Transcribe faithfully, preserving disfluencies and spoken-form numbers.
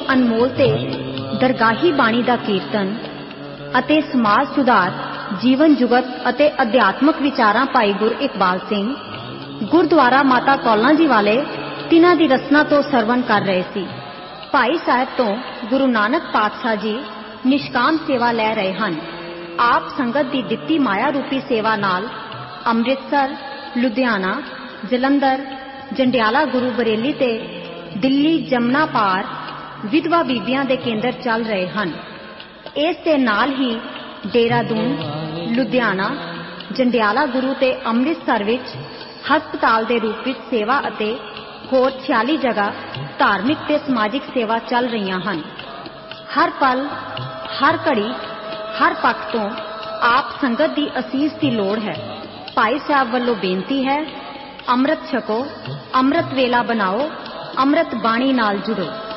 अनमोल ते दरगाही बाणी दा कीर्तन अते समाज सुधार, जीवन जुगत अते अध्यात्मक विचारां भाई गुर इकबाल सिंह गुरुद्वारा माता कौलां जी वाले तिन्हां दी रसना तो सरवण कर रहे सी। भाई साहब तो गुरु नानक पातशाह जी निष्काम सेवा लै रहे हन। आप संगत दी दित्ती माया रूपी सेवा नाल अमृतसर, लुधियाना, जलंधर, जंडियाला, गुरु बरेली ते दिल्ली जमुना पार विधवा बीबियां दे केंद्र चल रहे हन। इस दे नाल ही देहरादून, लुधियाना, जंडियाला गुरु ते अमृतसर विच हस्पताल दे रूप विच सेवा अते होर छियाली जगह धार्मिक ते समाजिक सेवा चल रही हन। हर पल, हर घड़ी, हर पक्ष तो आप संगत दी असीस की लोड़ है। भाई साहब वालों बेनती है, अमृत छको, अमृत वेला बनाओ, अमृत बाणी नाल जुड़ो।